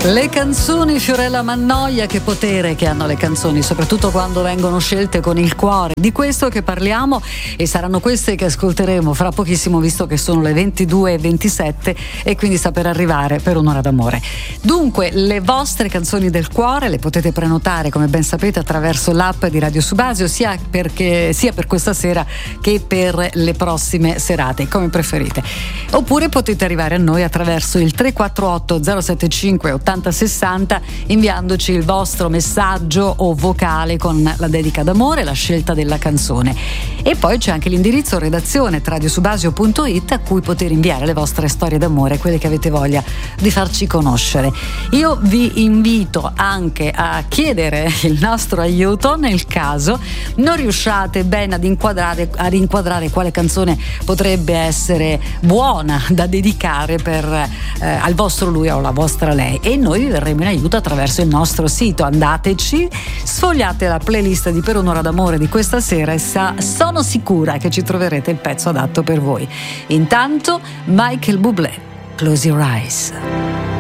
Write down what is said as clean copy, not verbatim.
Le canzoni, Fiorella Mannoia, che potere che hanno le canzoni, soprattutto quando vengono scelte con il cuore. Di questo che parliamo, e saranno queste che ascolteremo fra pochissimo, visto che sono le 22:27 e quindi sta per arrivare Per un'ora d'amore. Dunque, le vostre canzoni del cuore le potete prenotare, come ben sapete, attraverso l'app di Radio Subasio, sia per questa sera che per le prossime serate, come preferite. Oppure potete arrivare a noi attraverso il 348 075 8060, inviandoci il vostro messaggio o vocale con la dedica d'amore, la scelta della canzone. E poi c'è anche l'indirizzo redazione radiosubasio.it a cui poter inviare le vostre storie d'amore, quelle che avete voglia di farci conoscere. Io vi invito anche a chiedere il nostro aiuto nel caso non riusciate bene ad inquadrare quale canzone potrebbe essere buona da dedicare al vostro lui o alla vostra lei, e noi vi verremo in aiuto attraverso il nostro sito. Andateci, sfogliate la playlist di Per un'ora d'amore di questa sera e sono sicura che ci troverete il pezzo adatto per voi. Intanto Michael Bublé, Close Your Eyes.